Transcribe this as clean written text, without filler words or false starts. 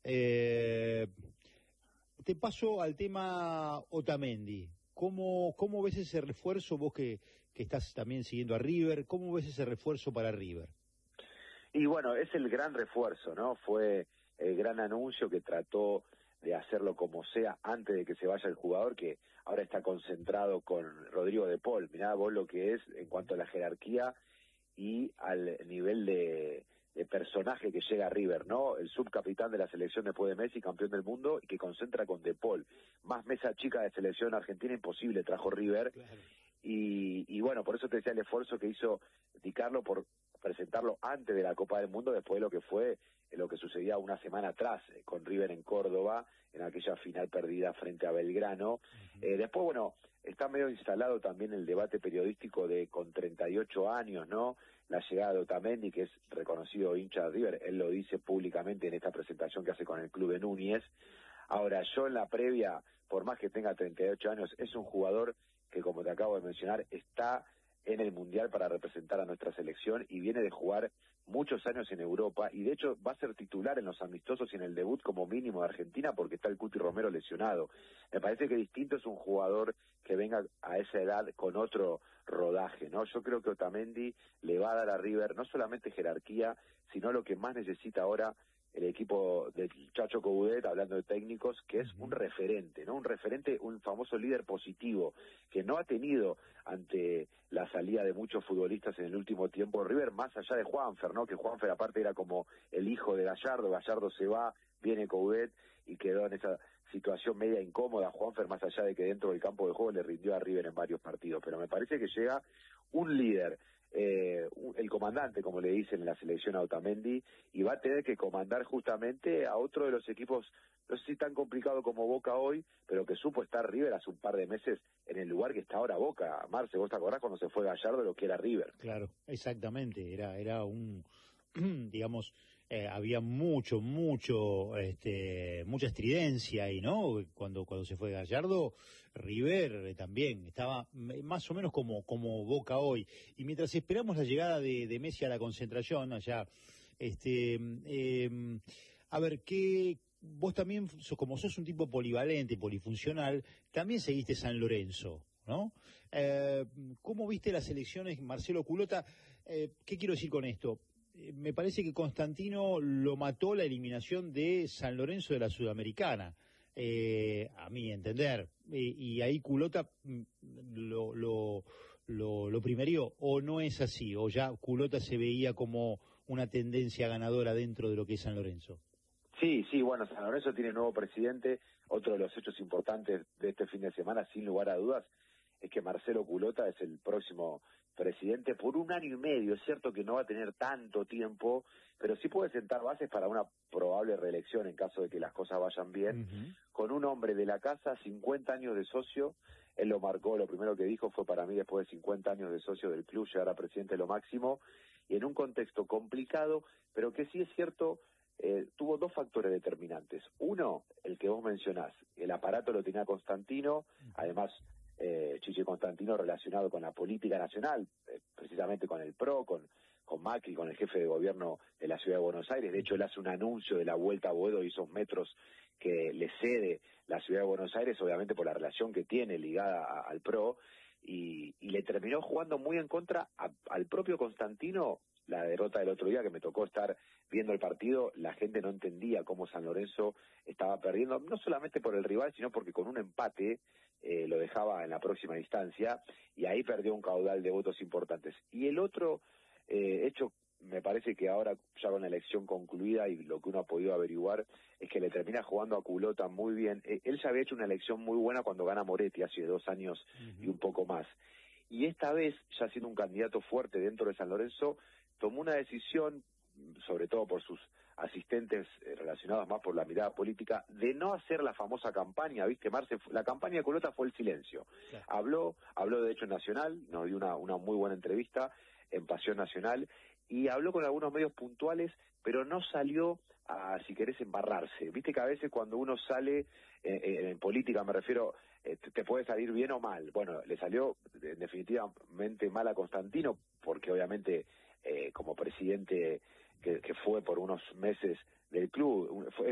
Te paso al tema Otamendi. ¿Cómo ves ese refuerzo, vos que estás también siguiendo a River? ¿Cómo ves ese refuerzo para River? Y bueno, es el gran refuerzo, ¿no? Fue el gran anuncio que trató de hacerlo como sea antes de que se vaya el jugador, que ahora está concentrado con Rodrigo de Paul. Mirá vos lo que es en cuanto a la jerarquía y al nivel de personaje que llega a River, ¿no? El subcapitán de la selección después de Messi, campeón del mundo, y que concentra con De Paul. Más mesa chica de selección argentina imposible trajo River. Claro. Y bueno, por eso te decía el esfuerzo que hizo Di Carlo por presentarlo antes de la Copa del Mundo, después de lo que fue lo que sucedía una semana atrás con River en Córdoba, en aquella final perdida frente a Belgrano. Después, bueno, está medio instalado también el debate periodístico de con 38 años, ¿no? La llegada de Otamendi, que es reconocido hincha de River, él lo dice públicamente en esta presentación que hace con el club de Núñez. Ahora, yo en la previa, por más que tenga 38 años, es un jugador que, como te acabo de mencionar, está en el Mundial para representar a nuestra selección y viene de jugar muchos años en Europa y de hecho va a ser titular en los amistosos y en el debut como mínimo de Argentina porque está el Cuti Romero lesionado. Me parece que distinto es un jugador que venga a esa edad con otro rodaje, ¿no? Yo creo que Otamendi le va a dar a River no solamente jerarquía, sino lo que más necesita ahora el equipo del Chacho Coudet, hablando de técnicos, que es un referente, ¿no? Un referente, un famoso líder positivo, que no ha tenido ante la salida de muchos futbolistas en el último tiempo River, más allá de Juanfer, ¿no? Que Juanfer aparte era como el hijo de Gallardo se va, viene Coudet y quedó en esa situación media incómoda. Juanfer, más allá de que dentro del campo de juego le rindió a River en varios partidos, pero me parece que llega un líder, el comandante, como le dicen en la selección a Otamendi, y va a tener que comandar justamente a otro de los equipos, no sé si tan complicado como Boca hoy, pero que supo estar River hace un par de meses en el lugar que está ahora Boca. Marce, ¿vos te acordás cuando se fue Gallardo lo que era River? Claro, exactamente, era un, digamos, había mucha estridencia ahí, ¿no? Cuando se fue Gallardo, River también estaba más o menos como Boca hoy. Y mientras esperamos la llegada de Messi a la concentración allá, a ver, vos también, como sos un tipo polivalente, polifuncional, también seguiste San Lorenzo, ¿no? ¿Cómo viste las elecciones, Marcelo Culota? ¿Qué quiero decir con esto? Me parece que Constantino lo mató la eliminación de San Lorenzo de la Sudamericana, a mi entender, y ahí Culota lo primerió, o no es así, o ya Culota se veía como una tendencia ganadora dentro de lo que es San Lorenzo. Sí, bueno, San Lorenzo tiene nuevo presidente. Otro de los hechos importantes de este fin de semana, sin lugar a dudas, es que Marcelo Culota es el próximo presidente por 1 año y medio. Es cierto que no va a tener tanto tiempo, pero sí puede sentar bases para una probable reelección en caso de que las cosas vayan bien. Con un hombre de la casa, 50 años de socio, él lo marcó, lo primero que dijo fue: para mí, después de 50 años de socio del club, llegar a presidente es lo máximo, y en un contexto complicado, pero que sí es cierto. Tuvo 2 factores determinantes. Uno, el que vos mencionás, el aparato lo tenía Constantino, además Chiche Constantino relacionado con la política nacional, precisamente con el PRO, con Macri, con el jefe de gobierno de la Ciudad de Buenos Aires. De hecho, él hace un anuncio de la vuelta a Boedo y esos metros que le cede la Ciudad de Buenos Aires, obviamente por la relación que tiene ligada al PRO, y le terminó jugando muy en contra al propio Constantino. La derrota del otro día, que me tocó estar viendo el partido, la gente no entendía cómo San Lorenzo estaba perdiendo, no solamente por el rival, sino porque con un empate lo dejaba en la próxima instancia, y ahí perdió un caudal de votos importantes. Y el otro hecho, me parece que ahora, ya con la elección concluida y lo que uno ha podido averiguar, es que le termina jugando a Culota muy bien. Él ya había hecho una elección muy buena cuando gana Moretti hace 2 años y un poco más. Y esta vez, ya siendo un candidato fuerte dentro de San Lorenzo, tomó una decisión, sobre todo por sus asistentes relacionados más por la mirada política, de no hacer la famosa campaña, ¿viste, Marce? La campaña de Culota fue el silencio. Claro. Habló de Hecho Nacional, nos dio una muy buena entrevista en Pasión Nacional, y habló con algunos medios puntuales, pero no salió a, si querés, embarrarse. Viste que a veces cuando uno sale, en política me refiero, te puede salir bien o mal. Bueno, le salió definitivamente mal a Constantino, porque obviamente como presidente que fue por unos meses del club,